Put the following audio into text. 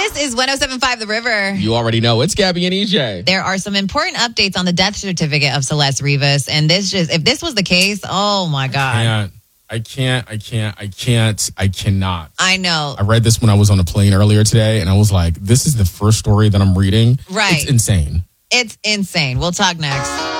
This is 107.5 The River. You already know. It's Gabby and EJ. There are some important updates on the death certificate of Celeste Rivas. And if this was the case, oh my God. I cannot. I know. I read this when I was on a plane earlier today, and I was like, this is the first story that I'm reading. Right. It's insane. It's insane. We'll talk next.